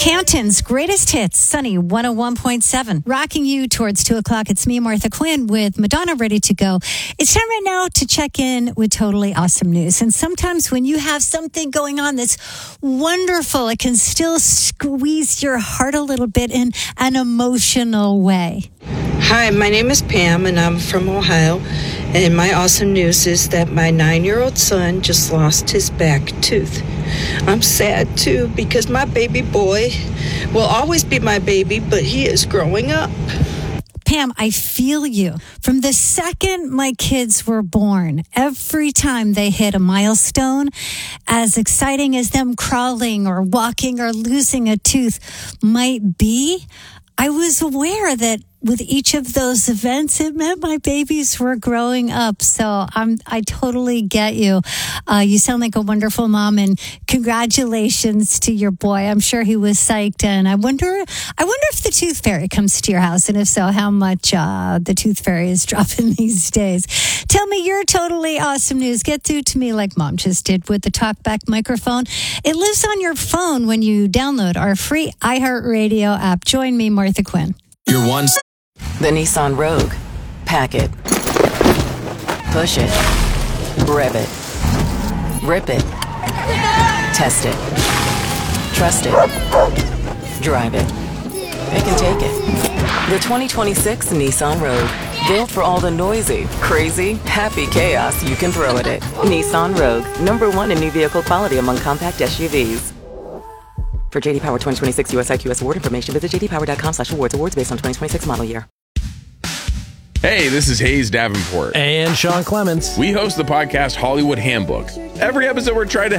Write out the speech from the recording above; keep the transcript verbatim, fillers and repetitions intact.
Hampton's Greatest Hits, Sunny one oh one point seven. Rocking you towards two o'clock. It's me, Martha Quinn, with Madonna ready to go. It's time right now to check in with totally awesome news. And sometimes when you have something going on that's wonderful, it can still squeeze your heart a little bit in an emotional way. Hi, my name is Pam, and I'm from Ohio. And my awesome news is that my nine-year-old son just lost his back tooth. I'm sad, too, because my baby boy will always be my baby, but he is growing up. Pam, I feel you. From the second my kids were born, every time they hit a milestone, as exciting as them crawling or walking or losing a tooth might be, I was aware that with each of those events, it meant my babies were growing up. So I'm, I totally get you. Uh, you sound like a wonderful mom, and congratulations to your boy. I'm sure he was psyched. And I wonder, I wonder if the Tooth Fairy comes to your house, and if so, how much uh, the Tooth Fairy is dropping these days. Tell me your totally awesome news. Get through to me like Mom just did with the TalkBack microphone. It lives on your phone when you download our free iHeartRadio app. Join me, Martha Quinn. Your one. The Nissan Rogue. Pack it. Push it. Rev it. Rip it. Test it. Trust it. Drive it. Pick and take it. The twenty twenty-six Nissan Rogue. Built for all the noisy, crazy, happy chaos you can throw at it. Nissan Rogue. Number one in new vehicle quality among compact S U Vs. For J D Power twenty twenty-six U S I Q S award information, visit j d power dot com slash awards. Awards based on twenty twenty-six model year. Hey, this is Hayes Davenport. And Sean Clements. We host the podcast Hollywood Handbook. Every episode we're trying to